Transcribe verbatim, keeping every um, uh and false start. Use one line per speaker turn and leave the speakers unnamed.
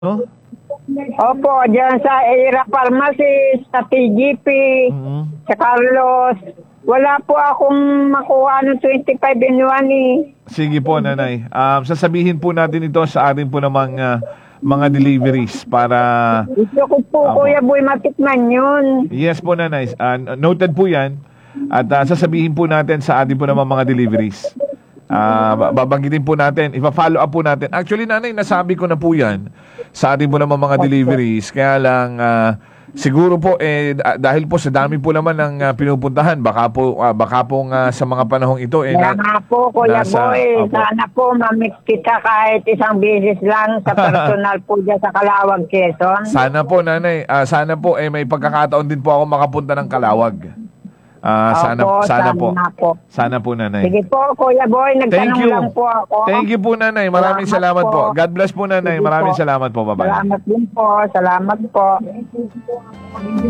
no?
Opo, dyan sa Era Pharmacy, sa T G P,
Mhm.
sa Carlos. Wala po akong makuha ng twenty-five in one eh.
Sige po, nanay. Um, sasabihin po natin ito sa ating po namang ah, mga deliveries para...
Gusto ko po,
Opo.
Kuya Boy, matikman yun.
Yes po, nanay. Ah, noted po yan. At ah, sasabihin po natin sa ating po namang mga deliveries. Ah, ba- babanggitin po natin, ipa-follow up po natin. Actually, nanay, nasabi ko na po yan sa ating po namang mga deliveries. Kaya lang, ah, siguro po, eh, ah, dahil po sa dami po naman ng ah, pinupuntahan, baka po, ah, baka po nga sa mga panahong ito, eh,
Kaya
na,
nga po, Kuya
nasa-
Boy,
Opo.
sana po mamix kita kahit isang beses lang sa personal po dyan sa Calawag, Quezon.
sana po, nanay, ah, sana po, eh, may pagkakataon din po ako makapunta ng Kalawag. Ah, sana,
Opo,
sana po.
sana po.
Sana po, nanay.
Sige po, Kuya Boy,
Thank
nagtanong
you.
lang po ako.
Thank you po, nanay. Maraming salamat
Salamat
po.
po.
God bless po, nanay.
Sige
Maraming
po.
salamat po. Bye-bye.
Salamat din po, salamat po.